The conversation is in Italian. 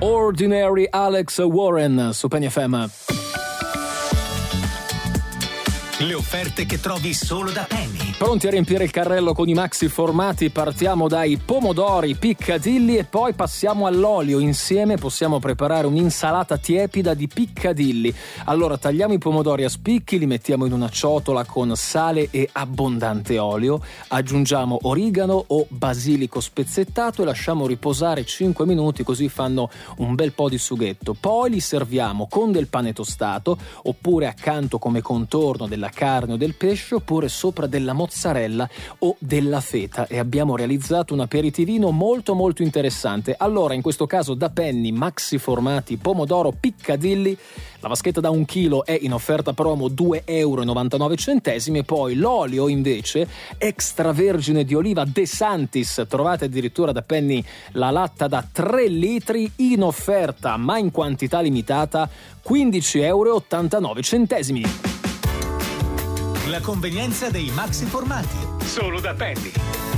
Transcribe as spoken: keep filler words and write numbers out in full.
Ordinary Alex Warren su Penny F M. Le offerte che trovi solo da Penny. Pronti a riempire il carrello con i maxi formati? Partiamo dai pomodori piccadilli e poi passiamo all'olio. Insieme possiamo preparare un'insalata tiepida di piccadilli. Allora tagliamo i pomodori a spicchi, li mettiamo in una ciotola con sale e abbondante olio, aggiungiamo origano o basilico spezzettato e lasciamo riposare cinque minuti, così fanno un bel po' di sughetto. Poi li serviamo con del pane tostato oppure accanto come contorno della carne o del pesce, oppure sopra della mozzarella o della feta, e abbiamo realizzato un aperitivino molto molto interessante. Allora, in questo caso da Penny maxi formati pomodoro piccadilli, la vaschetta da un chilo è in offerta promo due euro e novantanove centesimi, e poi l'olio invece extravergine di oliva De Santis, trovate addirittura da Penny la latta da tre litri in offerta ma in quantità limitata, quindici euro e ottantanove centesimi. La convenienza dei maxi formati. Solo da Penny.